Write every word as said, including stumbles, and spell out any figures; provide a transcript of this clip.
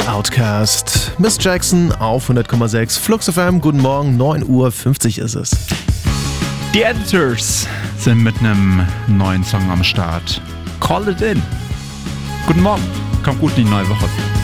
Outcast. Miss Jackson auf hundert Komma sechs Flux F M. Guten Morgen, neun Uhr fünfzig ist es. Die Editors sind mit einem neuen Song am Start. Call it in. Guten Morgen. Kommt gut in die neue Woche.